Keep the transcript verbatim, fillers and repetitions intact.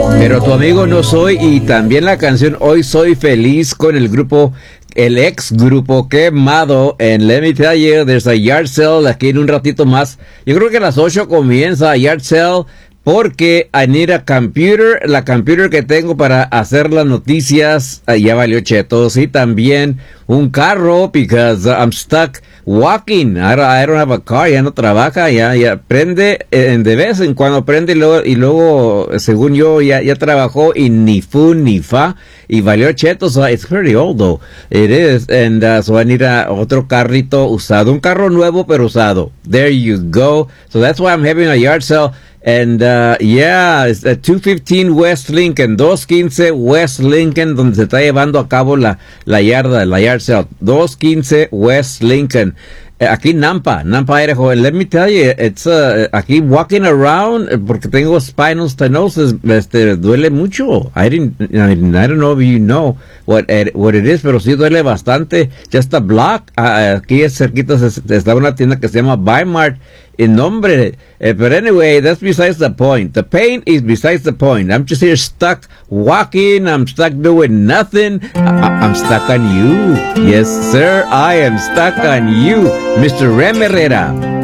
Pero tu amigo no soy, y también la canción Hoy Soy Feliz con el grupo, el ex grupo Quemado en Let Me Tell You, there's a yard sale aquí en un ratito más. Yo creo que a las ocho comienza yard sale porque I need a computer, la computer que tengo para hacer las noticias, uh, ya valió chetos, y también un carro, because uh, I'm stuck walking, I don't, I don't have a car, ya no trabaja, ya, ya prende, eh, de vez en cuando prende y luego, y luego según yo, ya, ya trabajó y ni fu ni fa, y valió chetos, so it's pretty old though, it is, and uh, so I need a, otro carrito usado, un carro nuevo pero usado, there you go, so that's why I'm having a yard sale. And uh, yeah, it's at two fifteen West Lincoln, dos quince West Lincoln, donde se está llevando a cabo la, la yarda, la yard sale, dos quince West Lincoln. Eh, aquí Nampa, Nampa, Idaho. And let me tell you, it's uh, aquí walking around, eh, porque tengo spinal stenosis, este, duele mucho. I didn't, I, I don't know if you know what it, what it is, pero sí duele bastante. Just a block. Uh, aquí es cerquita, está una tienda que se llama Bimart. In nombre, uh, but anyway, that's besides the point. The pain is besides the point. I'm just here stuck walking. I'm stuck doing nothing. I- I'm stuck on you. Yes, sir. I am stuck on you, Mister Rem Herrera.